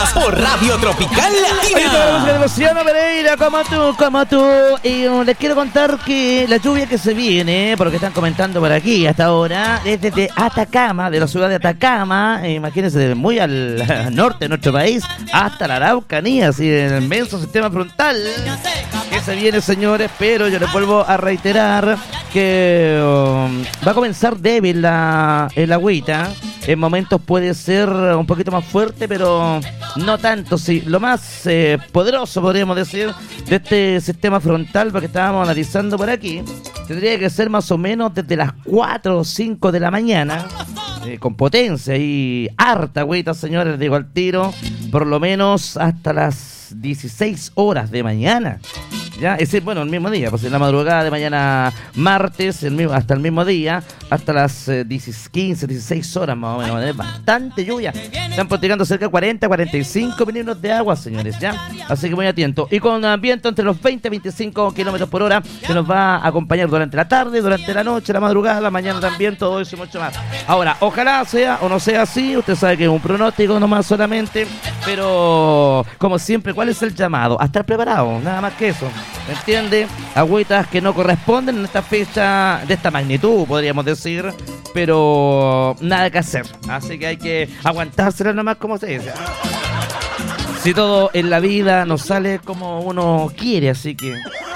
por Radio Tropical Oye, toda la música Latina. de Luciano Pereira, como tú. Y les quiero contar que la lluvia que se viene, porque están comentando por aquí hasta ahora, es desde Atacama, de la ciudad de Atacama, imagínense, muy al norte de nuestro país, hasta la Araucanía, así en el inmenso sistema frontal que se viene, señores, pero yo les vuelvo a reiterar que va a comenzar débil el agüita. En momentos puede ser un poquito más fuerte, pero no tanto. Sí, lo más poderoso, podríamos decir, de este sistema frontal, porque estábamos analizando por aquí, tendría que ser más o menos desde las 4 o 5 de la mañana, con potencia y harta agüita, señores, les digo al tiro, por lo menos hasta las 16 horas de mañana. Ya, es decir, bueno, el mismo día, pues en la madrugada de mañana martes, hasta el mismo día, hasta las 15, 16 horas más o menos. Es bastante lluvia. Están pronosticando cerca de 40, 45 milímetros de agua, señores, ya. Así que muy atento. Y con viento entre los 20 y 25 kilómetros por hora, que nos va a acompañar durante la tarde, durante la noche, la madrugada, la mañana también, todo eso y mucho más. Ahora, ojalá sea o no sea así. Usted sabe que es un pronóstico nomás solamente, pero como siempre, ¿cuál es el llamado? A estar preparado, nada más que eso. ¿Me entiende? Agüitas que no corresponden en esta fecha de esta magnitud, podríamos decir, pero nada que hacer. Así que hay que aguantársela nomás como se dice. Si todo en la vida nos sale como uno quiere, así que...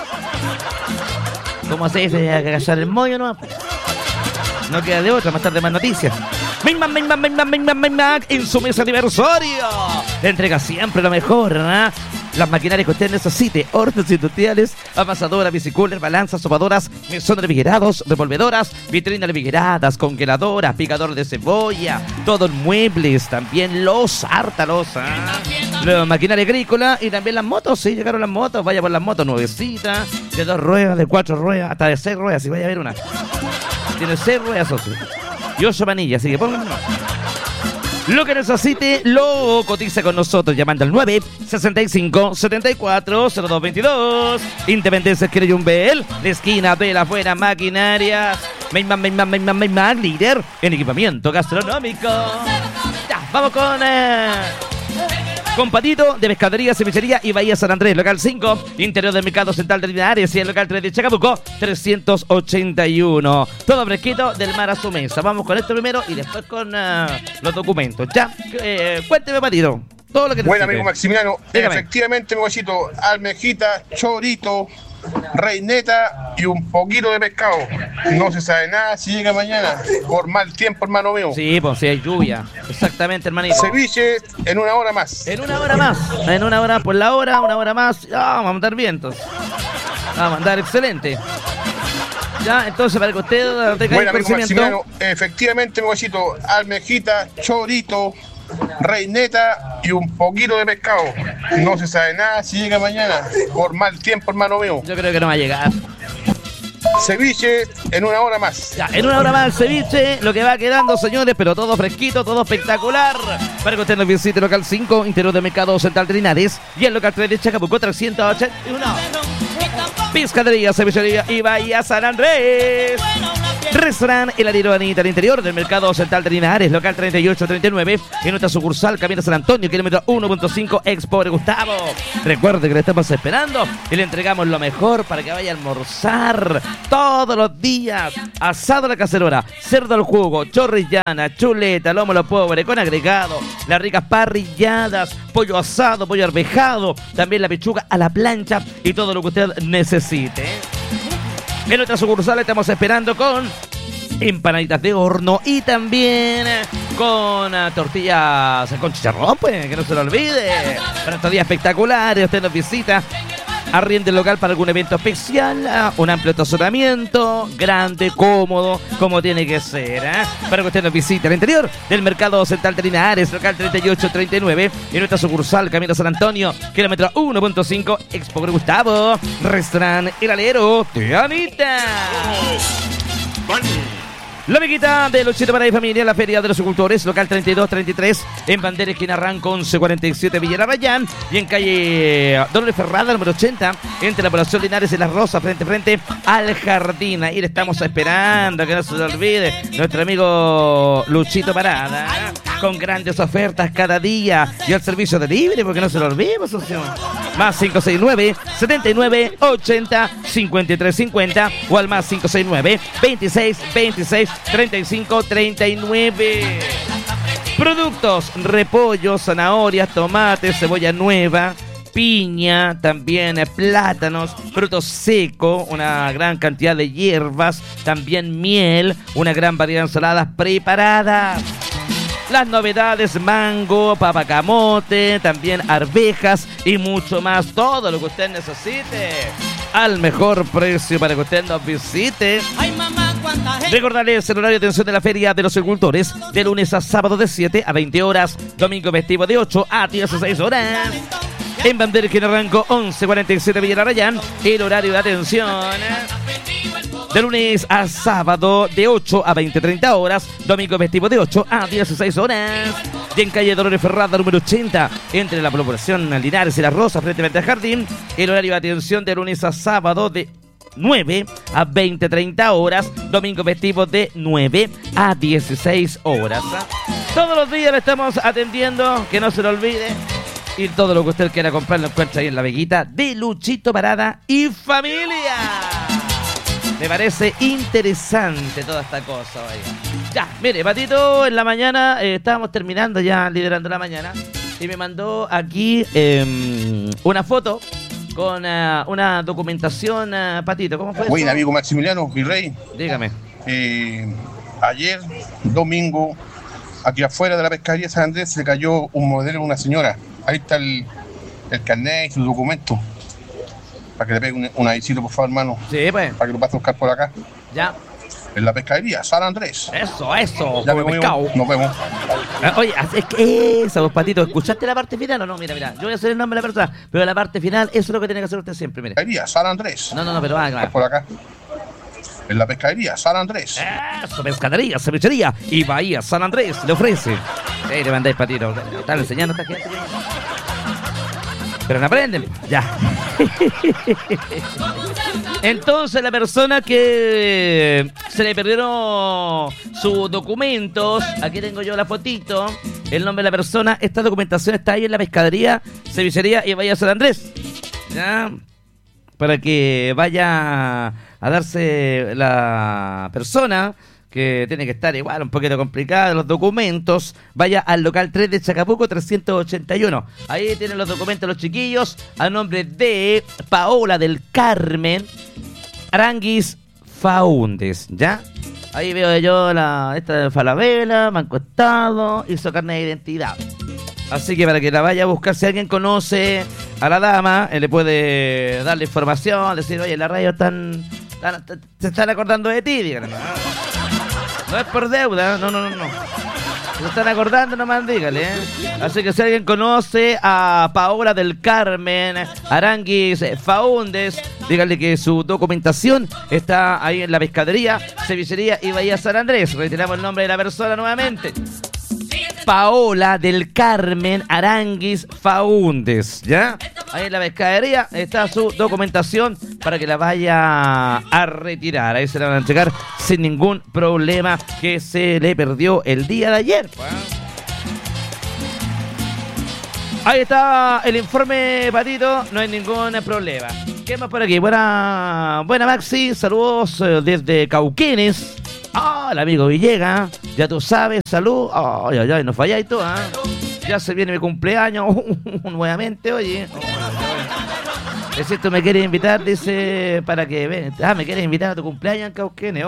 ¿Cómo se dice? Hay que callar el mollo nomás. No queda de otra, más tarde más noticias. En su mesa aniversario le entrega siempre lo mejor, ¿no? Las maquinarias que usted necesite: hornos industriales, amasadoras, bicicooler, balanzas, sopadoras, mesón refrigerados, revolvedoras, vitrinas refrigeradas, congeladoras, picador de cebolla, todos muebles, también harta losa, la maquinaria agrícola y también las motos. Sí, llegaron las motos, vaya por las motos nuevecitas, de 2 ruedas, de 4 ruedas, hasta de 6 ruedas, si vaya a ver una. Tiene 6 ruedas, socio, y 8 manillas, así que pónganlo. Lo que necesite, lo cotiza con nosotros llamando al 965-740222. Independencia Esquina Yumbel, la esquina de las buenas maquinarias. Líder en equipamiento gastronómico. Ya, vamos con Patito de Pescadería, Cevichería y Bahía San Andrés, local 5, interior del Mercado Central de Linares, y el local 3 de Chacabuco, 381. Todo fresquito del mar a su mesa. Vamos con esto primero y después con los documentos. Ya, cuénteme, Patito, todo lo que Buen necesite. amigo Maximiliano, Dígame. efectivamente, mi guachito, almejita, chorito, reineta y un poquito de pescado. No se sabe nada si llega mañana, por mal tiempo, hermano mío. Sí, pues si hay lluvia. Exactamente, hermanito. Ceviche en una hora más. En una hora más. En una hora por la hora, una hora más. Vamos a mandar vientos. Vamos a andar excelente. Ya, entonces, para que usted tenga Buen el amigo conocimiento. Maximiliano, efectivamente, mi guachito, almejita, chorito, reineta y un poquito de pescado. No se sabe nada si llega mañana, por mal tiempo, hermano mío. Yo creo que no va a llegar. Ceviche en una hora más. Ya, en una hora más el ceviche, lo que va quedando, señores, pero todo fresquito, todo espectacular. Para que usted nos visite local 5, interior del Mercado Central de Linares, y el local 3 de Chacabuco, 381. Pescadería, Cevichería y Bahía San Andrés. Restaurante El Alero Anita, al interior del Mercado Central de Linares, local 3839, en nuestra sucursal Camino San Antonio, kilómetro 1.5, Expo de Gustavo. Recuerde que le estamos esperando y le entregamos lo mejor para que vaya a almorzar todos los días. Asado a la cacerola, cerdo al jugo, chorrillana, chuleta, lomo a lo pobre con agregado, las ricas parrilladas, pollo asado, pollo arvejado, también la pechuga a la plancha y todo lo que usted necesite. En nuestra sucursal estamos esperando con empanaditas de horno y también con tortillas con chicharrón, pues, que no se lo olvide. Para estos días espectaculares, usted nos visita, arriende el local para algún evento especial, un amplio estacionamiento, grande, cómodo, como tiene que ser, para que usted nos visite al interior del Mercado Central de Linares, local 3839, en nuestra sucursal Camino San Antonio, kilómetro 1.5, Expo de Gustavo. Restaurante El Alero de Anita. La amiguita de Luchito para mi familia, la Feria de los Agricultores, local 3233, en Bandera Esquina Ranco 1147 Villa Arrayán, y en calle Dolores Ferrada, número 80, entre la población Linares y Las Rosas, frente al jardín. Ahí le estamos esperando, que no se le olvide, nuestro amigo Luchito Parada. con grandes ofertas cada día y el servicio de delivery, porque no se lo olvidemos, socio. Más 569-7980-5350 o al más 569-2626-3539. Productos: repollo, zanahorias, tomates, cebolla nueva, piña, también plátanos, frutos secos, una gran cantidad de hierbas, también miel, una gran variedad de ensaladas preparadas. Las novedades: mango, papa camote, también arvejas y mucho más. Todo lo que usted necesite al mejor precio para que usted nos visite. Recordarles el horario de atención de la Feria de los Agricultores de lunes a sábado de 7 a 20 horas, domingo festivo de 8 a 16 horas. En Bandera Esquina Ranco 1147 Villa Arrayán, el horario de atención de lunes a sábado de 8 a 20-30 horas, domingo festivo de 8 a 16 horas. Y en calle Dolores Ferrada número 80, entre la población Linares y Las Rosas, frente al Jardín, el horario de atención de lunes a sábado de 9 a 20-30 horas, domingo festivo de 9 a 16 horas. Todos los días le estamos atendiendo, que no se lo olvide. Y todo lo que usted quiera comprar lo encuentra ahí en la veguita de Luchito Parada y familia. Me parece interesante toda esta cosa, vaya. Ya, mire, Patito, en la mañana estábamos terminando ya, liderando la mañana, y me mandó aquí una foto con una documentación, Patito. ¿Cómo fue Buen eso? amigo Maximiliano, Virrey. Dígame. Ayer, domingo, aquí afuera de la pescadería San Andrés se le cayó un modelo a una señora. Ahí está el carnet y su documento. Para que le pegue un avisito, por favor, hermano. Sí, pues. Para que lo pase a buscar por acá. Ya. En la pescadería San Andrés. Eso, Ya como me pescado. Nos vemos. Oye, es que eso, Patito, ¿escuchaste la parte final o no? Mira, yo voy a hacer el nombre de la persona, pero la parte final, eso es lo que tiene que hacer usted siempre, mire. Pescadería San Andrés. No, pero va. Por acá. En la pescadería San Andrés. Eso, pescadería, cevichería y Bahía San Andrés le ofrece. Le mandáis, Patito. Están enseñando a esta gente. Pero no aprenden. Ya. Entonces, la persona que se le perdieron sus documentos, aquí tengo yo la fotito, el nombre de la persona, esta documentación está ahí en la pescadería, cevichería y Bahía San Andrés. ¿Ya? Para que vaya a darse la persona, que tiene que estar igual, un poquito complicada los documentos, vaya al local 3 de Chacabuco 381. Ahí tienen los documentos los chiquillos, a nombre de Paola del Carmen Aranguis Faúndez, ¿ya? Ahí veo yo esta de Falabella, Banco Estado, hizo carnet de identidad. Así que para que la vaya a buscar, si alguien conoce a la dama, le puede darle información, decir, oye, la radio se están acordando de ti, díganle. No es por deuda, no. Se están acordando, nomás dígale. Así que si alguien conoce a Paola del Carmen Aranguis Faúndez, dígale que su documentación está ahí en la pescadería, cevichería y Bahía San Andrés. Retiramos el nombre de la persona nuevamente. Paola del Carmen Aranguis Faúndez, ¿ya? Ahí en la pescadería está su documentación para que la vaya a retirar. Ahí se la van a entregar sin ningún problema, que se le perdió el día de ayer. Ahí está el informe, Patito, no hay ningún problema. ¿Qué más por aquí? Buena Maxi, saludos desde Cauquenes. El amigo Villegas, ya tú sabes, salud. Ay, no falláis tú, ¿eh? Ya se viene mi cumpleaños nuevamente, oye. Es cierto, me quiere invitar, dice, para que vean. Me quieres invitar a tu cumpleaños en Cauquenes.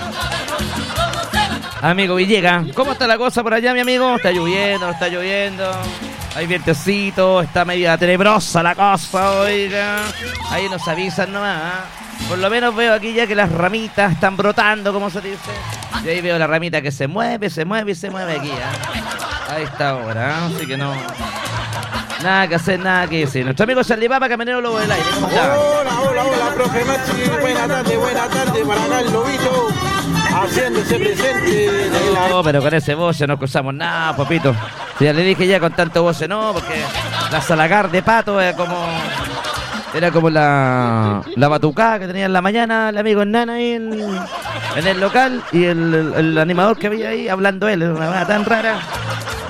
Amigo Villegas, ¿cómo está la cosa por allá, mi amigo? ¿Está lloviendo, no está lloviendo? Hay vientecito, está media tenebrosa la cosa, oiga. Ahí nos avisan nomás, ¿eh? Por lo menos veo aquí ya que las ramitas están brotando, como se dice. Y ahí veo la ramita que se mueve y se mueve aquí, ¿eh? A esta hora, ¿eh? Así que no... Nada que hacer, nada que decir. Nuestro amigo Charlie Papa, Caminero Lobo del Aire, ¿cómo está? Hola, profe Maxi. Buena tarde para acá el Lobito. Haciéndose presente. No, pero con ese voce no cruzamos nada, papito. Si ya le dije ya con tanto voce no, porque la Salagar de Pato era como la batucada que tenía en la mañana el amigo Hernán ahí en el local, y el animador que había ahí hablando él, era una manera tan rara.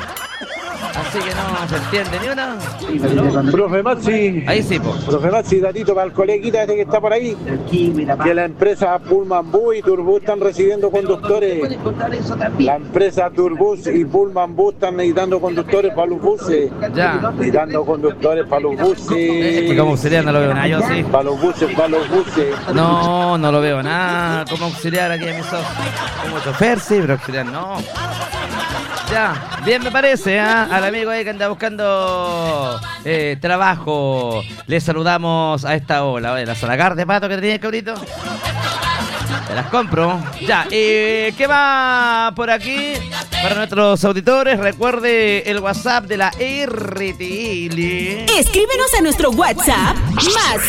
Así que no se entiende ni una. ¿No? Profe Maxi. Ahí sí, po. Profe Maxi, datito para el coleguita este que está por ahí. Que la empresa Pullman Bus y Turbus están recibiendo conductores. La empresa Turbus y Pullman Bus están necesitando conductores para los buses. Ya. Necesitando conductores para los buses. Como auxiliar no lo veo nada, yo sí. Para los buses, para los buses. No, no lo veo nada. Como auxiliar aquí en mi socio. Como chofer, sí, pero auxiliar no. Ya, bien me parece, ¿eh? Al amigo ahí que anda buscando trabajo. Le saludamos a esta hora. Oye, la salagar de pato que tenía el cabrito. Te las compro. Ya, ¿qué va por aquí? Para nuestros auditores, recuerde el WhatsApp de la RTL. Escríbenos a nuestro WhatsApp más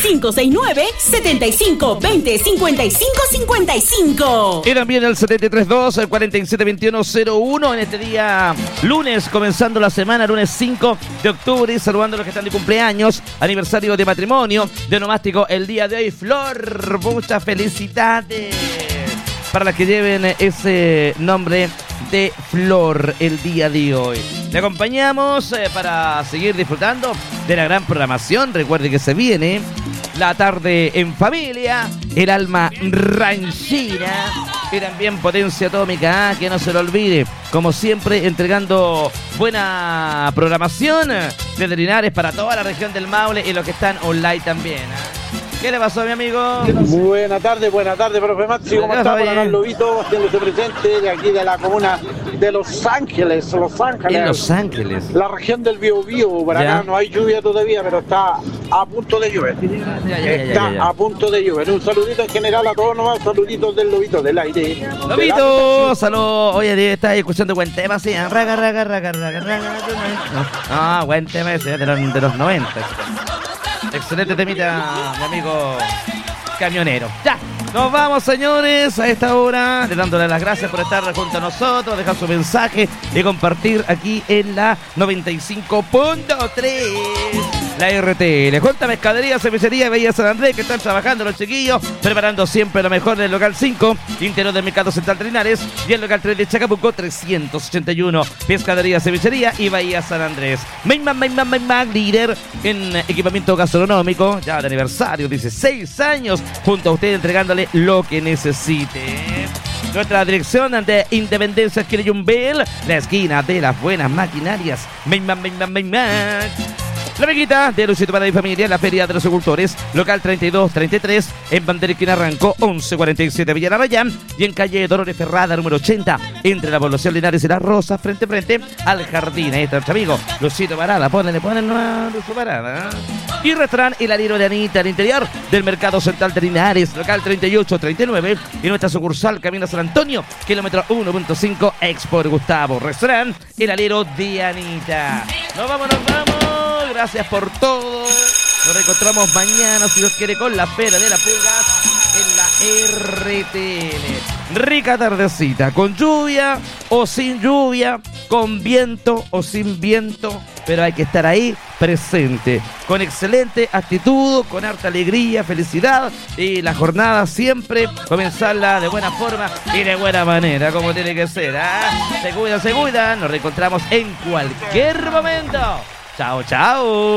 569-7520-5555. Y también el 732-472101 en este día lunes, comenzando la semana, lunes 5 de octubre, saludando a los que están de cumpleaños, aniversario de matrimonio, de onomástico el día de hoy. Flor, muchas felicidades para las que lleven ese nombre de Flor el día de hoy. Le acompañamos para seguir disfrutando de la gran programación. Recuerde que se viene la tarde en familia, el alma ranchera y también potencia atómica, que no se lo olvide. Como siempre, entregando buena programación de Linares para toda la región del Maule y los que están online también. ¿Qué le pasó a mi amigo? Buena tarde, profe Maxi. ¿Cómo está? Por acá Lobito, haciéndose presente de aquí de la comuna de Los Ángeles. En Los Ángeles. La región del Biobío. Por acá no hay lluvia todavía, pero está a punto de llover. Está a punto de llover. Un saludito en general a todos nomás. Saluditos del Lobito del aire. Lobito, saludos. Oye, ¿estás escuchando buen tema? Sí, raga. Ah, buen tema ese, de los 90. Excelente temita, mi amigo camionero. Ya, nos vamos, señores, a esta hora, dándole las gracias por estar junto a nosotros, dejar su mensaje y compartir aquí en la 95.3. La RTL, junto a Pescadería, Cervecería y Bahía San Andrés, que están trabajando los chiquillos, preparando siempre lo mejor en el local 5, interior del Mercado Central de Linares, y el local 3 de Chacabuco, 381. Pescadería, Cervecería y Bahía San Andrés. Main líder en equipamiento gastronómico, ya de aniversario, 16 años, junto a usted entregándole lo que necesite. Nuestra dirección de Independencia Quiriyumbel, la esquina de las buenas maquinarias. La Meguita de Luisito para mi familia, la Feria de los Agricultores, local 3233, en Bandera Esquina Arrancó, 1147 Villarayán, y en calle Dolores Ferrada, número 80, entre la población Linares y Las Rosas, frente al jardín. Ahí está nuestro amigo Luisito Parada, ponle a Luisito Parada. Y restaurante El Alero de Anita, al interior del Mercado Central de Linares, local 3839, y nuestra sucursal Camino San Antonio, kilómetro 1.5, Expo Gustavo. Restaurante El Alero de Anita. Nos vamos. Gracias por todo. Nos reencontramos mañana, si Dios quiere, con la Feria de la Pulga en la RTL. Rica tardecita, con lluvia o sin lluvia, con viento o sin viento, pero hay que estar ahí presente, con excelente actitud, con harta alegría, felicidad, y la jornada siempre comenzarla de buena forma y de buena manera, como tiene que ser. Se cuidan, nos reencontramos en cualquier momento. Chao.